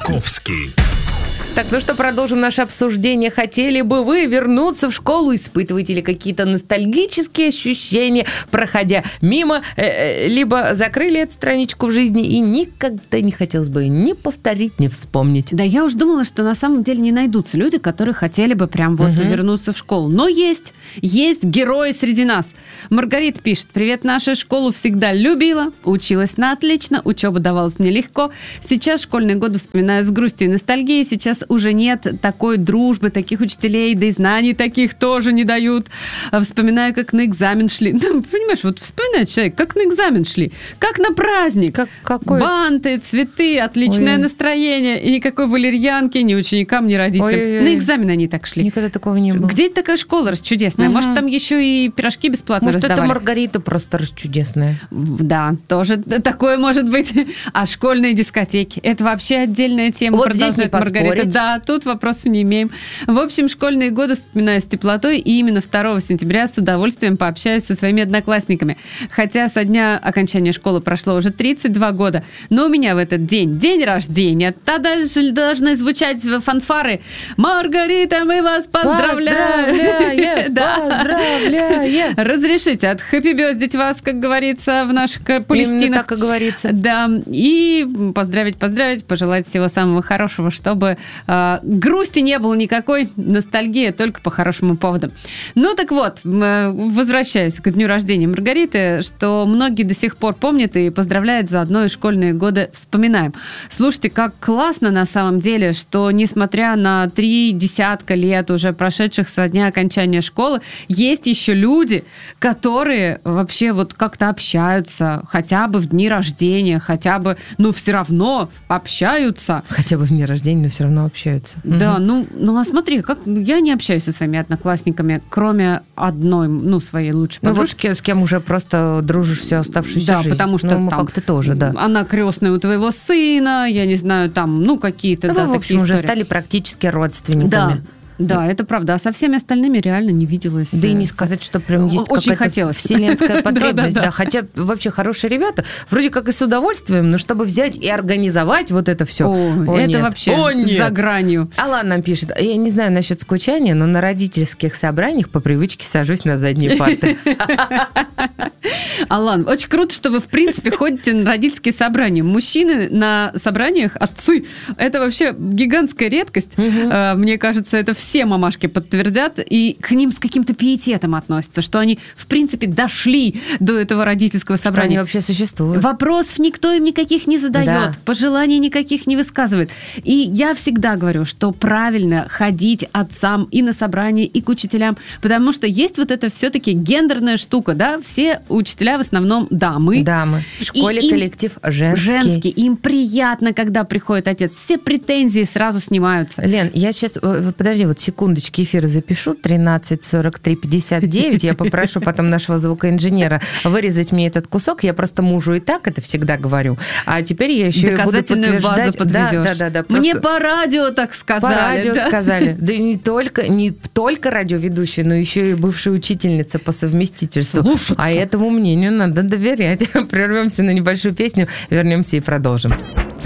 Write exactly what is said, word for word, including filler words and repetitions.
Маяковский. Так, ну что, продолжим наше обсуждение. Хотели бы вы вернуться в школу? Испытываете ли какие-то ностальгические ощущения, проходя мимо? Э, либо закрыли эту страничку в жизни и никогда не хотелось бы ни повторить, ни вспомнить? Да, я уж думала, что на самом деле не найдутся люди, которые хотели бы прям вот угу. вернуться в школу. Но есть, есть герои среди нас. Маргарита пишет: «Привет, наша школу всегда любила, училась на отлично, учеба давалась мне легко. Сейчас школьные годы вспоминаю с грустью и ностальгией. Сейчас уже нет такой дружбы, таких учителей, да и знаний таких тоже не дают. Вспоминаю, как на экзамен шли». Ну, понимаешь, вот вспоминает человек, как на экзамен шли, как на праздник. Как, какой... Банты, цветы, отличное Ой. настроение. И никакой валерьянки ни ученикам, ни родителям. Ой-ой-ой. На экзамен они так шли. Никогда такого не было. Где такая школа расчудесная? Угу. Может, там еще и пирожки бесплатно может, раздавали? Может, это Маргарита просто расчудесная. Да, тоже такое может быть. А школьные дискотеки? Это вообще отдельная тема. Вот здесь не поспорить. Да, тут вопросов не имеем. В общем, школьные годы вспоминаю с теплотой, и именно второго сентября с удовольствием пообщаюсь со своими одноклассниками. Хотя со дня окончания школы прошло уже тридцать два года, но у меня в этот день день рождения. Тогда же должны звучать фанфары. Маргарита, мы вас поздравляем! Поздравляем! Поздравляем! Разрешите отхэппи-бёздить вас, как говорится, в наших Палестинах. Именно так и говорится. Да, и поздравить, поздравить, пожелать всего самого хорошего, чтобы э, грусти не было никакой, ностальгия только по хорошему поводу. Ну так вот, возвращаюсь к дню рождения Маргариты, что многие до сих пор помнят и поздравляют, заодно и школьные годы вспоминаем. Слушайте, как классно на самом деле, что несмотря на три десятка лет уже прошедших со дня окончания школы, есть еще люди, которые вообще вот как-то общаются, хотя бы в дни рождения, хотя бы, ну все равно общаются. Хотя бы в дни рождения, но все равно общаются. Да, угу. ну, ну а смотри, как я не общаюсь со своими одноклассниками, кроме одной, ну, своей лучшей подружки. Ну вот с кем уже просто дружишь всю оставшуюся да, жизнь. Да, потому что ну, там, как-то тоже, да. Она крестная у твоего сына, я не знаю, там, ну, какие-то, да, да, вы, в общем, истории. уже стали практически родственниками. Да. Да, это правда. А со всеми остальными реально не виделась. Да и не сказать, что прям есть очень какая-то хотелось. вселенская потребность. Да, хотя вообще хорошие ребята, вроде как и с удовольствием, но чтобы взять и организовать вот это все. О, это вообще за гранью. Алан нам пишет: я не знаю насчет скучания, но на родительских собраниях по привычке сажусь на задние парты. Алан, очень круто, что вы, в принципе, ходите на родительские собрания. Мужчины на собраниях, отцы, это вообще гигантская редкость. Мне кажется, это все мамашки подтвердят, и к ним с каким-то пиететом относятся, что они, в принципе, дошли до этого родительского собрания. Что они вообще существуют. Вопросов никто им никаких не задает, да. Пожеланий никаких не высказывает. И я всегда говорю, что правильно ходить отцам и на собрания, и к учителям, потому что есть вот это все-таки гендерная штука, да, все учителя в основном дамы. Дамы. В школе и коллектив женский. Женский. Им приятно, когда приходит отец. Все претензии сразу снимаются. Лен, я сейчас, подожди, вот секундочки, эфир запишу, тринадцать сорок три пятьдесят девять, я попрошу потом нашего звукоинженера вырезать мне этот кусок, я просто мужу и так это всегда говорю, а теперь я еще и буду подтверждать. Базу подведешь. Да, да, да, да, просто... Мне по радио так сказали. По радио да? сказали. Да и не только, не только радиоведущая, но еще и бывшая учительница по совместительству. Слушаться. А этому мнению надо доверять. Прервемся на небольшую песню, вернемся и продолжим.